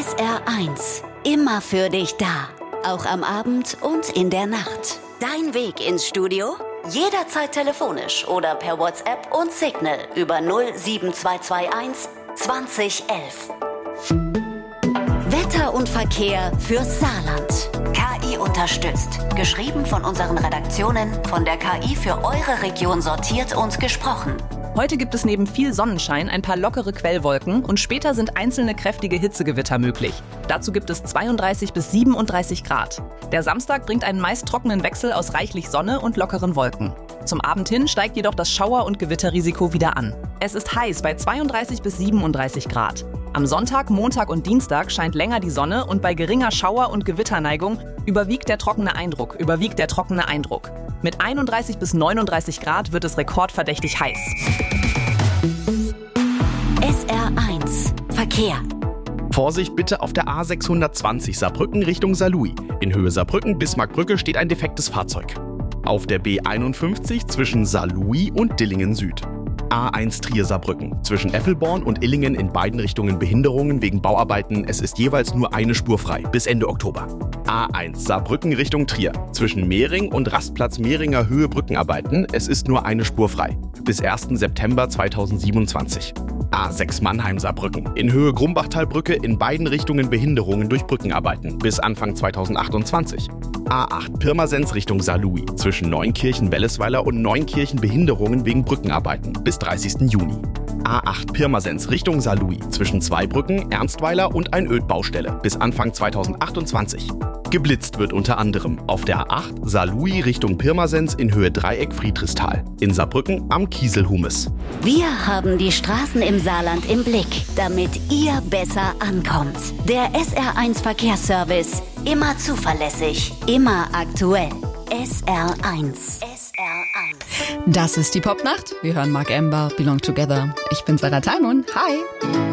SR1, immer für dich da. Auch am Abend und in der Nacht. Dein Weg ins Studio? Jederzeit telefonisch oder per WhatsApp und Signal über 07221 2011. Wetter und Verkehr fürs Saarland. KI unterstützt. Geschrieben von unseren Redaktionen, von der KI für eure Region sortiert und gesprochen. Heute gibt es neben viel Sonnenschein ein paar lockere Quellwolken und später sind einzelne kräftige Hitzegewitter möglich. Dazu gibt es 32 bis 37 Grad. Der Samstag bringt einen meist trockenen Wechsel aus reichlich Sonne und lockeren Wolken. Zum Abend hin steigt jedoch das Schauer- und Gewitterrisiko wieder an. Es ist heiß bei 32 bis 37 Grad. Am Sonntag, Montag und Dienstag scheint länger die Sonne und bei geringer Schauer- und Gewitterneigung überwiegt der trockene Eindruck. Mit 31 bis 39 Grad wird es rekordverdächtig heiß. SR1 Verkehr. Vorsicht bitte auf der A620 Saarbrücken Richtung Saarlouis. In Höhe Saarbrücken-Bismarckbrücke steht ein defektes Fahrzeug. Auf der B51 zwischen Saarlouis und Dillingen Süd. A1 Trier-Saarbrücken. Zwischen Eppelborn und Illingen in beiden Richtungen Behinderungen wegen Bauarbeiten. Es ist jeweils nur eine Spur frei bis Ende Oktober. A1 Saarbrücken Richtung Trier. Zwischen Mehring und Rastplatz Mehringer Höhe Brückenarbeiten. Es ist nur eine Spur frei bis 1. September 2027. A6 Mannheim-Saarbrücken. In Höhe Grumbachtalbrücke in beiden Richtungen Behinderungen durch Brückenarbeiten bis Anfang 2028. A8 Pirmasens Richtung Saarlouis. Zwischen Neunkirchen-Wellesweiler und Neunkirchen Behinderungen wegen Brückenarbeiten bis 30. Juni. A8 Pirmasens Richtung Saarlouis. Zwischen Zweibrücken, Ernstweiler und Einöd-Baustelle bis Anfang 2028. Geblitzt wird unter anderem auf der A8 Saarlouis Richtung Pirmasens in Höhe Dreieck Friedrichsthal. In Saarbrücken am Kieselhumes. Wir haben die Straßen im Saarland im Blick, damit ihr besser ankommt. Der SR1 Verkehrsservice. Immer zuverlässig, immer aktuell. SR1. Das ist die Popnacht. Wir hören Mark Ember, Belong Together. Ich bin Sarah Thalmon. Hi.